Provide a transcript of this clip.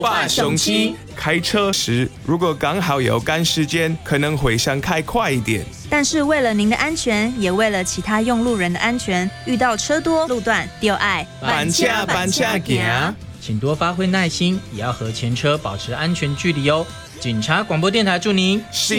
8雄7，开车时如果刚好有赶时间，可能会想开快一点。 但是为了您的安全，也为了其他用路人的安全，遇到车多路段就爱板车行， 请多发挥耐心，也要和前车保持安全距离哦。警察广播电台祝您幸